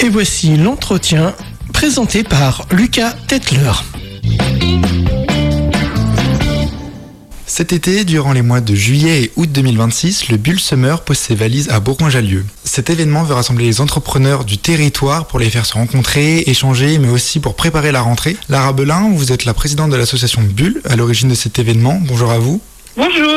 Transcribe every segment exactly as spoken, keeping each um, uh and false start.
Et voici l'entretien présenté par Lucas Tetler. Cet été, durant les mois de juillet et août deux mille vingt-six, le Bull Summer pose ses valises à Bourgoin-Jallieu. Cet événement veut rassembler les entrepreneurs du territoire pour les faire se rencontrer, échanger, mais aussi pour préparer la rentrée. Lara Belin, vous êtes la présidente de l'association Bull, à l'origine de cet événement. Bonjour à vous. Bonjour.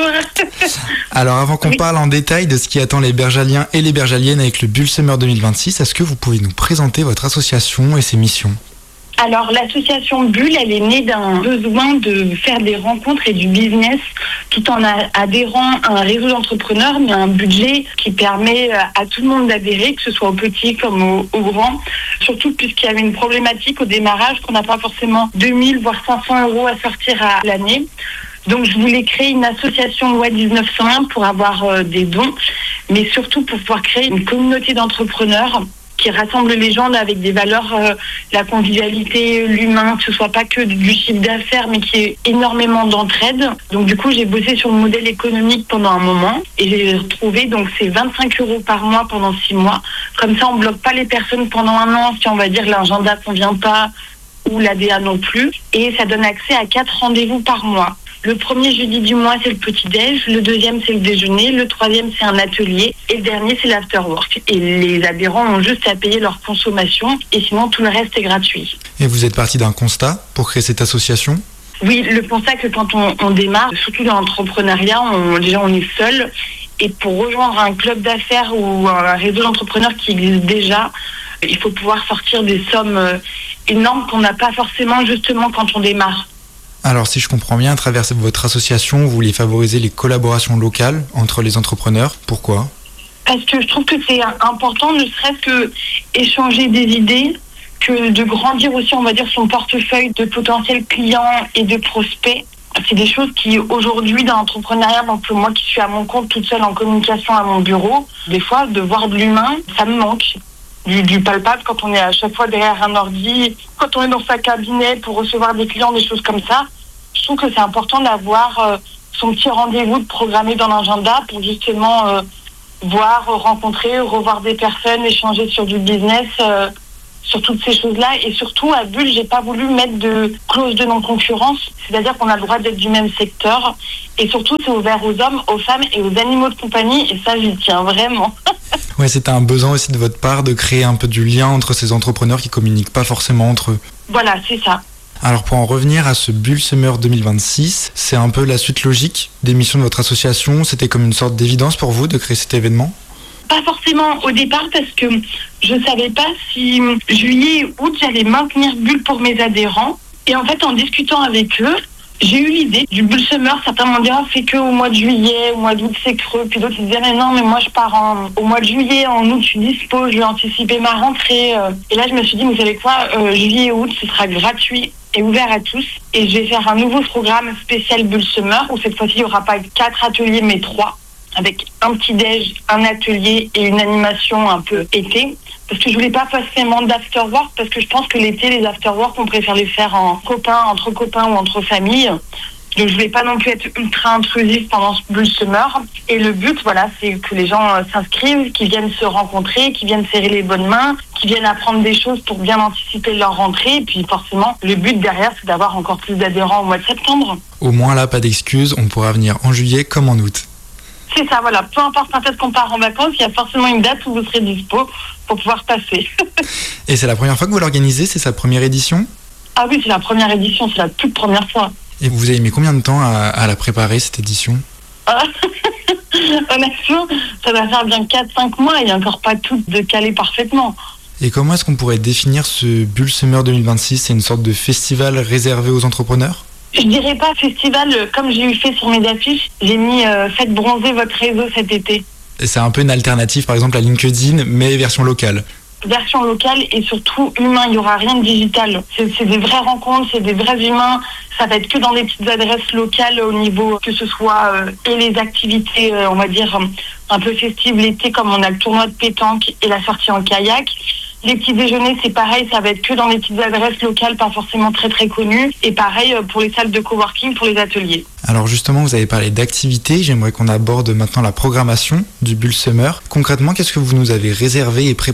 Alors avant qu'on oui. parle en détail de ce qui attend les Bergaliens et les Bergaliennes avec le Bull Summer deux mille vingt-six, est-ce que vous pouvez nous présenter votre association et ses missions ? Alors l'association Bull, elle est née d'un besoin de faire des rencontres et du business tout en adhérant à un réseau d'entrepreneurs, mais un budget qui permet à tout le monde d'adhérer, que ce soit aux petits comme aux, aux grands, surtout puisqu'il y avait une problématique au démarrage qu'on n'a pas forcément deux mille voire cinq cents euros à sortir à l'année. Donc je voulais créer une association loi dix-neuf cent un pour avoir euh, des dons, mais surtout pour pouvoir créer une communauté d'entrepreneurs qui rassemble les gens avec des valeurs, euh, la convivialité, l'humain, que ce soit pas que du chiffre d'affaires, mais qui est énormément d'entraide. Donc du coup, j'ai bossé sur le modèle économique pendant un moment et j'ai retrouvé donc c'est vingt-cinq euros par mois pendant six mois. Comme ça, on bloque pas les personnes pendant un an si on va dire l'agenda convient pas ou l'A D A non plus. Et ça donne accès à quatre rendez-vous par mois. Le premier jeudi du mois, c'est le petit-déj. Le deuxième, c'est le déjeuner. Le troisième, c'est un atelier. Et le dernier, c'est l'afterwork. Et les adhérents ont juste à payer leur consommation. Et sinon, tout le reste est gratuit. Et vous êtes parti d'un constat pour créer cette association ? Oui, le constat que quand on, on démarre, surtout dans l'entrepreneuriat, on, déjà on est seul. Et pour rejoindre un club d'affaires ou un réseau d'entrepreneurs qui existe déjà, il faut pouvoir sortir des sommes énormes qu'on n'a pas forcément justement quand on démarre. Alors si je comprends bien, à travers votre association, vous voulez favoriser les collaborations locales entre les entrepreneurs. Pourquoi ? Parce que je trouve que c'est important, ne serait-ce que échanger des idées, que de grandir aussi, on va dire, son portefeuille de potentiels clients et de prospects. C'est des choses qui, aujourd'hui, dans l'entrepreneuriat, donc moi qui suis à mon compte toute seule en communication à mon bureau, des fois, de voir de l'humain, ça me manque. Du, du palpable quand on est à chaque fois derrière un ordi, quand on est dans sa cabinet pour recevoir des clients, des choses comme ça. Je trouve que c'est important d'avoir euh, son petit rendez-vous de programmer dans l'agenda pour justement euh, voir, rencontrer, revoir des personnes, échanger sur du business, euh, sur toutes ces choses-là. Et surtout, à Bull, j'ai pas voulu mettre de clause de non-concurrence, c'est-à-dire qu'on a le droit d'être du même secteur. Et surtout, c'est ouvert aux hommes, aux femmes et aux animaux de compagnie. Et ça, j'y tiens vraiment. Ouais, c'était un besoin aussi de votre part de créer un peu du lien entre ces entrepreneurs qui communiquent pas forcément entre eux. Voilà, c'est ça. Alors pour en revenir à ce Bull Summer deux mille vingt-six, c'est un peu la suite logique des missions de votre association. C'était comme une sorte d'évidence pour vous de créer cet événement ? Pas forcément au départ parce que je savais pas si juillet et août j'allais maintenir Bull pour mes adhérents. Et en fait, en discutant avec eux, j'ai eu l'idée du Bull Summer. Certains m'ont dit, oh, c'est que au mois de juillet, au mois d'août c'est creux. Puis d'autres ils disaient, mais non, mais moi je pars en, au mois de juillet, en août je suis dispo, je vais anticiper ma rentrée. Et là je me suis dit, vous savez quoi, euh, juillet et août ce sera gratuit et ouvert à tous. Et je vais faire un nouveau programme spécial Bull Summer où cette fois-ci il n'y aura pas quatre ateliers mais trois, avec un petit déj, un atelier et une animation un peu été. Parce que je voulais pas forcément d'afterwork, parce que je pense que l'été, les afterwork, on préfère les faire en copains, entre copains ou entre familles. Donc je voulais pas non plus être ultra intrusif pendant ce Bull Summer. Et le but, voilà, c'est que les gens euh, s'inscrivent, qu'ils viennent se rencontrer, qu'ils viennent serrer les bonnes mains, qu'ils viennent apprendre des choses pour bien anticiper leur rentrée. Et puis forcément, le but derrière, c'est d'avoir encore plus d'adhérents au mois de septembre. Au moins là, pas d'excuses, on pourra venir en juillet comme en août. C'est ça, voilà. Peu importe quand est-ce qu'on part en vacances, il y a forcément une date où vous serez dispo pour pouvoir passer. Et c'est la première fois que vous l'organisez, c'est sa première édition ? Ah oui, c'est la première édition, c'est la toute première fois. Et vous avez mis combien de temps à, à la préparer, cette édition ? ah, Honnêtement, ça va faire bien quatre cinq mois, il n'y a encore pas tout de calé parfaitement. Et comment est-ce qu'on pourrait définir ce Bull Summer deux mille vingt-six ? C'est une sorte de festival réservé aux entrepreneurs ? Je dirais pas festival, comme j'ai eu fait sur mes affiches, j'ai mis euh, faites bronzer votre réseau cet été. Et c'est un peu une alternative par exemple à LinkedIn, mais version locale. Version locale et surtout humain, il n'y aura rien de digital. C'est, c'est des vraies rencontres, c'est des vrais humains. Ça va être que dans des petites adresses locales au niveau que ce soit euh, et les activités, euh, on va dire, un peu festives l'été, comme on a le tournoi de pétanque et la sortie en kayak. Les petits déjeuners, c'est pareil, ça va être que dans des petites adresses locales, pas forcément très très connues. Et pareil pour les salles de coworking, pour les ateliers. Alors justement, vous avez parlé d'activités. J'aimerais qu'on aborde maintenant la programmation du Bull Summer. Concrètement, qu'est-ce que vous nous avez réservé et préparé ?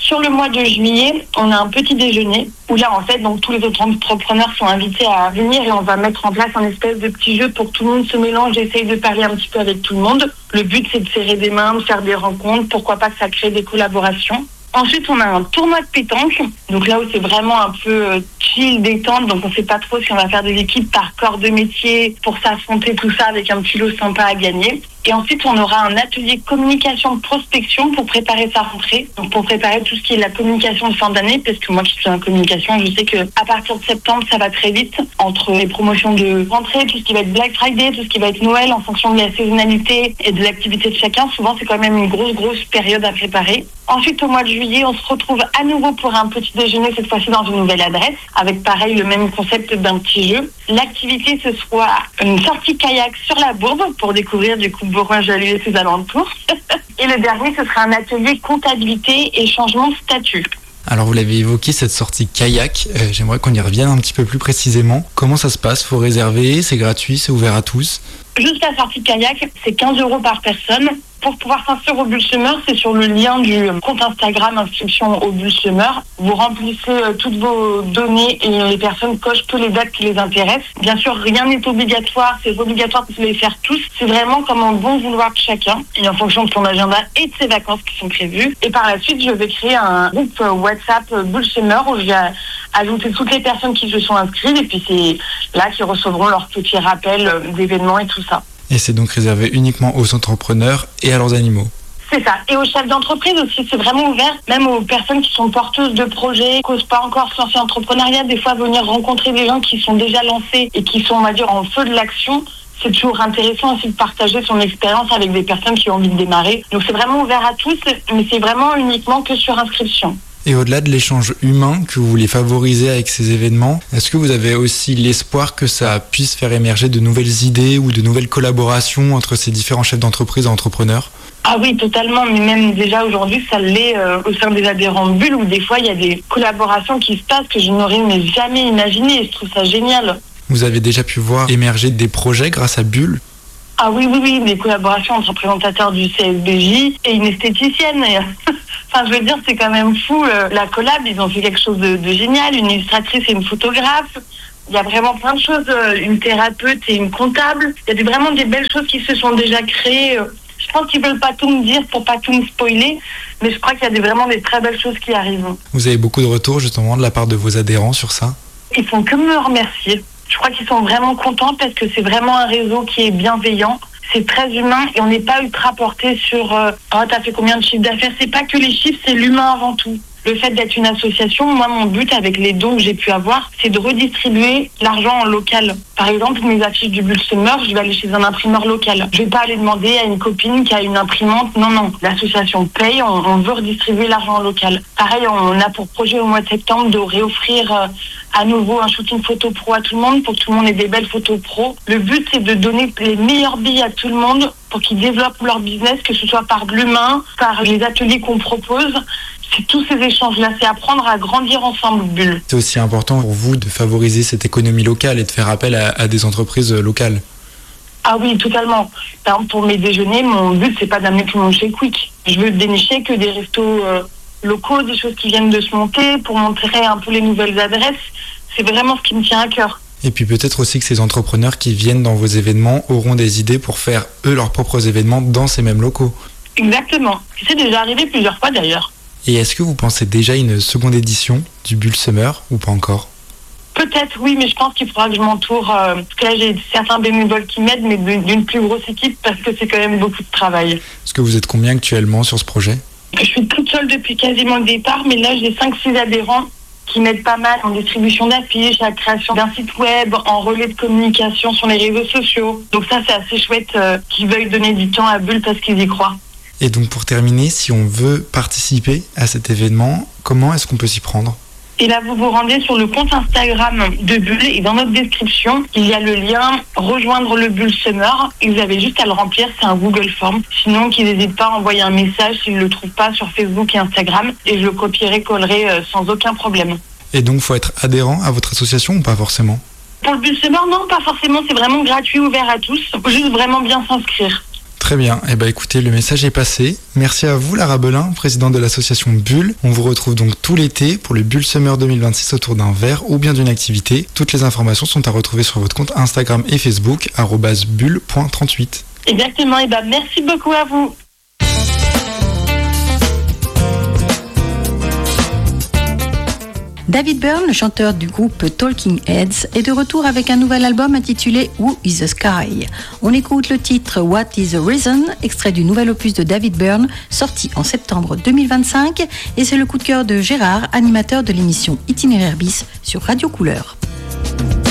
Sur le mois de juillet, on a un petit déjeuner où là, en fait, donc tous les autres entrepreneurs sont invités à venir et on va mettre en place un espèce de petit jeu pour que tout le monde se mélange et essaye de parler un petit peu avec tout le monde. Le but, c'est de serrer des mains, de faire des rencontres, pourquoi pas que ça crée des collaborations. Ensuite, on a un tournoi de pétanque, donc là où c'est vraiment un peu chill, détente, donc on ne sait pas trop si on va faire des équipes par corps de métier pour s'affronter tout ça avec un petit lot sympa à gagner. Et ensuite, on aura un atelier communication de prospection pour préparer sa rentrée, donc pour préparer tout ce qui est la communication de fin d'année, parce que moi qui suis en communication, je sais qu'à partir de septembre, ça va très vite, entre les promotions de rentrée, tout ce qui va être Black Friday, tout ce qui va être Noël, en fonction de la saisonnalité et de l'activité de chacun, souvent c'est quand même une grosse, grosse période à préparer. Ensuite, au mois de juillet, on se retrouve à nouveau pour un petit déjeuner, cette fois-ci dans une nouvelle adresse, avec pareil le même concept d'un petit jeu. L'activité, ce soit une sortie kayak sur la Bourbe pour découvrir du coup Bourgoin-Jallieu et ses alentours. Et le dernier, ce sera un atelier comptabilité et changement de statut. Alors vous l'avez évoqué, cette sortie kayak, euh, j'aimerais qu'on y revienne un petit peu plus précisément. Comment ça se passe? Faut réserver, c'est gratuit, c'est ouvert à tous? Juste la sortie kayak, c'est quinze euros par personne. Pour pouvoir s'inscrire au Bulle-Summer, c'est sur le lien du compte Instagram inscription au Bulle-Summer. Vous remplissez euh, toutes vos données et les personnes cochent que les dates qui les intéressent. Bien sûr, rien n'est obligatoire, c'est obligatoire de les faire tous. C'est vraiment comme un bon vouloir de chacun et en fonction de son agenda et de ses vacances qui sont prévues. Et par la suite, je vais créer un groupe WhatsApp Bulle-Summer où je vais ajouter toutes les personnes qui se sont inscrites et puis c'est là qu'ils recevront leur petit rappel d'événements et tout ça. Et c'est donc réservé uniquement aux entrepreneurs et à leurs animaux. C'est ça. Et aux chefs d'entreprise aussi, c'est vraiment ouvert, même aux personnes qui sont porteuses de projets, qui n'osent pas encore se lancer en entrepreneuriat, des fois venir rencontrer des gens qui sont déjà lancés et qui sont, on va dire, en feu de l'action. C'est toujours intéressant aussi de partager son expérience avec des personnes qui ont envie de démarrer. Donc c'est vraiment ouvert à tous, mais c'est vraiment uniquement que sur inscription. Et au-delà de l'échange humain que vous voulez favoriser avec ces événements, est-ce que vous avez aussi l'espoir que ça puisse faire émerger de nouvelles idées ou de nouvelles collaborations entre ces différents chefs d'entreprise et entrepreneurs? Ah oui, totalement, mais même déjà aujourd'hui, ça l'est euh, au sein des adhérents de Bulle, où des fois, il y a des collaborations qui se passent que je n'aurais mais jamais imaginées, et je trouve ça génial. Vous avez déjà pu voir émerger des projets grâce à Bulle? Ah oui, oui, oui, des collaborations entre représentateurs du C S B J et une esthéticienne. Enfin, je veux dire, c'est quand même fou. Euh, la collab, ils ont fait quelque chose de, de génial. Une illustratrice et une photographe. Il y a vraiment plein de choses. Euh, une thérapeute et une comptable. Il y a des, vraiment des belles choses qui se sont déjà créées. Euh, je pense qu'ils veulent pas tout me dire pour pas tout me spoiler. Mais je crois qu'il y a des, vraiment des très belles choses qui arrivent. Vous avez beaucoup de retours justement de la part de vos adhérents sur ça? Ils font que me remercier. Je crois qu'ils sont vraiment contents parce que c'est vraiment un réseau qui est bienveillant. C'est très humain et on n'est pas ultra porté sur euh, « Oh, t'as fait combien de chiffres d'affaires ?» C'est pas que les chiffres, c'est l'humain avant tout. Le fait d'être une association, moi, mon but avec les dons que j'ai pu avoir, c'est de redistribuer l'argent en local. Par exemple, mes affiches du Bulle-Summer, je vais aller chez un imprimeur local. Je vais pas aller demander à une copine qui a une imprimante. Non, non. L'association paye, on, on veut redistribuer l'argent local. Pareil, on a pour projet au mois de septembre de réoffrir euh, à nouveau un shooting photo pro à tout le monde pour que tout le monde ait des belles photos pro. Le but, c'est de donner les meilleurs billes à tout le monde pour qu'ils développent leur business, que ce soit par l'humain, par les ateliers qu'on propose. C'est tous ces échanges-là, c'est apprendre à grandir ensemble, Bulle. C'est aussi important pour vous de favoriser cette économie locale et de faire appel à, à des entreprises locales. Ah oui, totalement. Par exemple, pour mes déjeuners, mon but, c'est pas d'amener tout le monde chez Quick. Je veux dénicher que des restos euh, locaux, des choses qui viennent de se monter pour montrer un peu les nouvelles adresses. C'est vraiment ce qui me tient à cœur. Et puis peut-être aussi que ces entrepreneurs qui viennent dans vos événements auront des idées pour faire, eux, leurs propres événements dans ces mêmes locaux. Exactement. C'est déjà arrivé plusieurs fois, d'ailleurs. Et est-ce que vous pensez déjà à une seconde édition du Bulle-Summer ou pas encore? Peut-être, oui, mais je pense qu'il faudra que je m'entoure. Euh, parce que là, j'ai certains bénévoles qui m'aident, mais d'une plus grosse équipe parce que c'est quand même beaucoup de travail. Est-ce que vous êtes combien actuellement sur ce projet? Je suis toute seule depuis quasiment le départ, mais là, j'ai cinq six adhérents qui m'aident pas mal en distribution d'affiches, à la création d'un site web, en relais de communication sur les réseaux sociaux. Donc ça, c'est assez chouette euh, qu'ils veuillent donner du temps à Bulle parce qu'ils y croient. Et donc pour terminer, si on veut participer à cet événement, comment est-ce qu'on peut s'y prendre? Et là, vous vous rendez sur le compte Instagram de Bulle et dans notre description, il y a le lien « Rejoindre le Bulle-Summer » et vous avez juste à le remplir, c'est un Google Form. Sinon, qu'ils n'hésitent pas à envoyer un message s'ils ne le trouvent pas sur Facebook et Instagram et je le copierai, collerai euh, sans aucun problème. Et donc, il faut être adhérent à votre association ou pas forcément? Pour le Bulle-Summer, non, pas forcément. C'est vraiment gratuit, ouvert à tous. Il faut juste vraiment bien s'inscrire. Très bien. Eh ben, écoutez, le message est passé. Merci à vous, Lara Belin, présidente de l'association Bulle. On vous retrouve donc tout l'été pour le Bulle Summer deux mille vingt-six autour d'un verre ou bien d'une activité. Toutes les informations sont à retrouver sur votre compte Instagram et Facebook, arobase bulle point trente-huit. Exactement. Et ben, merci beaucoup à vous. David Byrne, le chanteur du groupe Talking Heads, est de retour avec un nouvel album intitulé Who is the Sky. On écoute le titre What is the Reason, extrait du nouvel opus de David Byrne, sorti en septembre deux mille vingt-cinq, et c'est le coup de cœur de Gérard, animateur de l'émission Itinéraire Bis sur Radio Couleur.